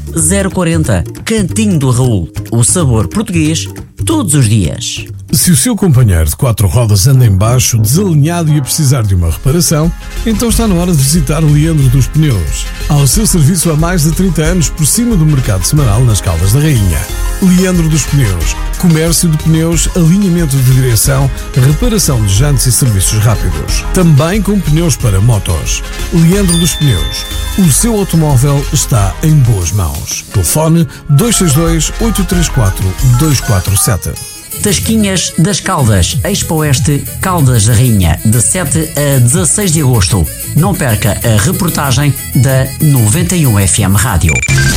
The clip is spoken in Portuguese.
040. Cantinho do Raul. O sabor português todos os dias. Se o seu companheiro de 4 rodas anda em baixo, desalinhado e a precisar de uma reparação, então está na hora de visitar Leandro dos Pneus. Ao seu serviço há mais de 30 anos por cima do mercado semanal nas Caldas da Rainha. Leandro dos Pneus. Comércio de pneus, alinhamento de direção, reparação de jantes e serviços rápidos. Também com pneus para motos. Leandro dos Pneus. O seu automóvel está em boas mãos. Telefone 262-834-247. Tasquinhas das Caldas, Expo Oeste, Caldas da Rainha, de 7 a 16 de agosto. Não perca a reportagem da 91 FM Rádio.